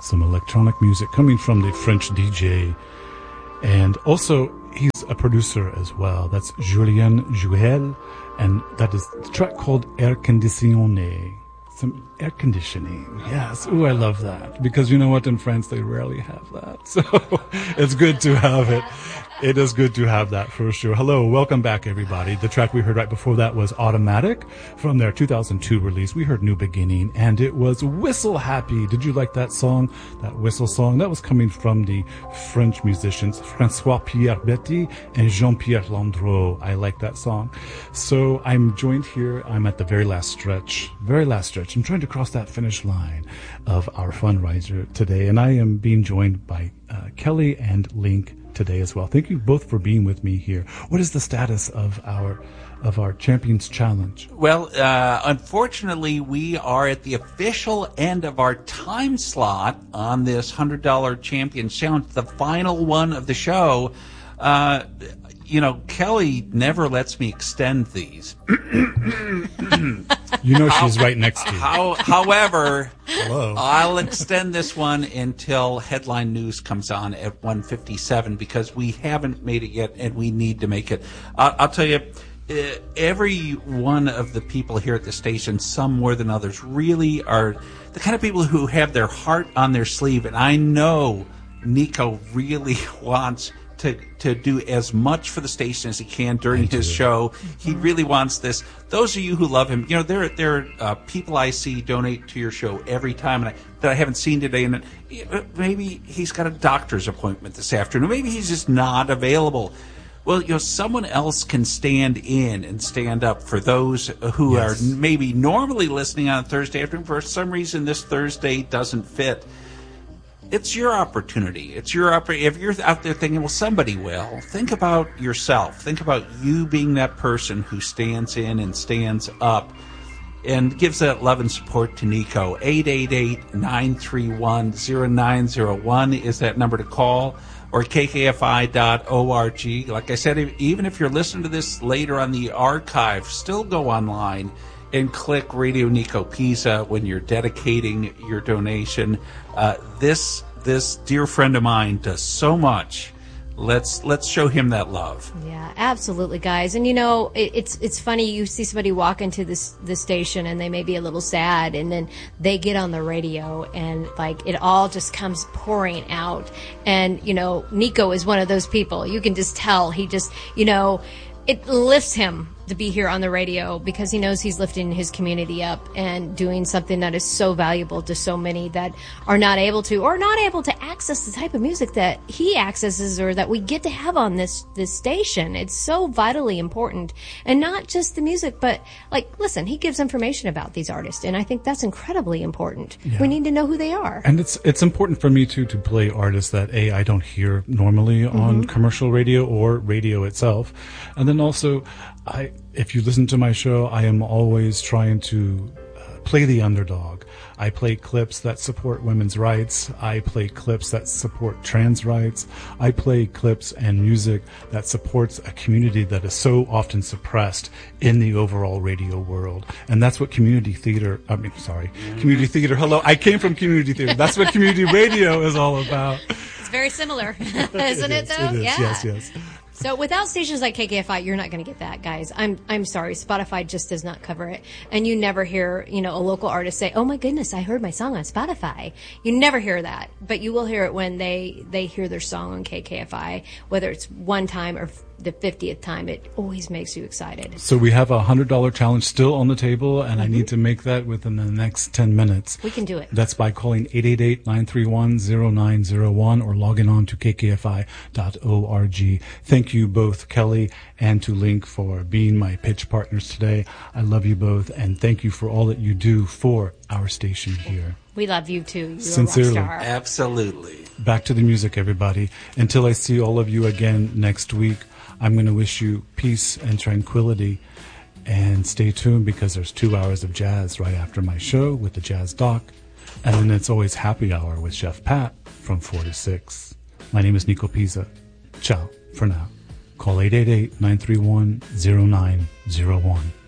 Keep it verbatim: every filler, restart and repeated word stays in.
some electronic music coming from the French D J. And also, he's a producer as well. That's Julien Jouel, and that is the track called Air Conditionné. Some air conditioning. Yes. Ooh, I love that. Because you know what? In France, they rarely have that. So it's good to have it. It is good to have that for sure. Hello. Welcome back, everybody. The track we heard right before that was Automatic from their two thousand two release. We heard New Beginning, and it was Whistle Happy. Did you like that song? That whistle song? That was coming from the French musicians François-Pierre Betty and Jean-Pierre Landreau. I like that song. So I'm joined here. I'm at the very last stretch. Very last stretch. I'm trying to cross that finish line of our fundraiser today, and I am being joined by uh, Kelly and Link today as well. Thank you both for being with me here. What is the status of our of our Champions Challenge? Well, uh, unfortunately, we are at the official end of our time slot on this one hundred dollars Champions Challenge, the final one of the show. Uh, you know, Kelly never lets me extend these. You know she's right next to you. How, however, Hello. I'll extend this one until Headline News comes on at one fifty-seven because we haven't made it yet and we need to make it. I'll, I'll tell you, uh, every one of the people here at the station, some more than others, really are the kind of people who have their heart on their sleeve. And I know Nico really wants to to do as much for the station as he can during his show. He really wants this. Those of you who love him, you know, there, there are uh, people I see donate to your show every time and I, that I haven't seen today. And maybe he's got a doctor's appointment this afternoon. Maybe he's just not available. Well, you know, someone else can stand in and stand up for those who yes. are maybe normally listening on a Thursday afternoon. For some reason, this Thursday doesn't fit. It's your opportunity. It's your opportunity. If you're out there thinking, well, somebody will, think about yourself. Think about you being that person who stands in and stands up and gives that love and support to Nico. eight eight eight, nine three one, zero nine zero one is that number to call, or K K F I dot org. Like I said, even if you're listening to this later on the archive, still go online and click Radio Nico Pisa when you're dedicating your donation. Uh, this this dear friend of mine does so much. Let's let's show him that love. Yeah, absolutely, guys. And you know, it, it's it's funny. You see somebody walk into this this station and they may be a little sad, and then they get on the radio and like it all just comes pouring out. And you know, Nico is one of those people. You can just tell he just you know, it lifts him to be here on the radio because he knows he's lifting his community up and doing something that is so valuable to so many that are not able to or not able to access the type of music that he accesses or that we get to have on this this station. It's so vitally important, and not just the music, but like, listen, he gives information about these artists, and I think that's incredibly important. Yeah. We need to know who they are, and it's it's important for me too to play artists that a I don't hear normally mm-hmm. on commercial radio or radio itself, and then also. I, if you listen to my show, I am always trying to uh, play the underdog. I play clips that support women's rights. I play clips that support trans rights. I play clips and music that supports a community that is so often suppressed in the overall radio world. And that's what community theater, I mean, sorry, community theater, hello, I came from community theater. That's what community radio is all about. It's very similar, isn't it, it, though? It is, yeah. yes, yes. So without stations like K K F I, you're not going to get that, guys. I'm I'm sorry. Spotify just does not cover it. And you never hear, you know, a local artist say, oh, my goodness, I heard my song on Spotify. You never hear that. But you will hear it when they, they hear their song on K K F I, whether it's one time or the fiftieth time. It always makes you excited. So we have a one hundred dollars challenge still on the table, and mm-hmm. I need to make that within the next ten minutes. We can do it. That's by calling eight eight eight, nine three one, zero nine zero one or logging on to K K F I dot org. Thank you both, Kelly and to Link, for being my pitch partners today. I love you both, and thank you for all that you do for our station here. We love you too. You're Sincerely. a rock star. Absolutely. Back to the music, everybody. Until I see all of you again next week, I'm going to wish you peace and tranquility, and stay tuned because there's two hours of jazz right after my show with the Jazz Doc, and then it's always happy hour with Chef Pat from four to six. My name is Nico Pisa. Ciao for now. Call eight eight eight, nine three one, zero nine zero one.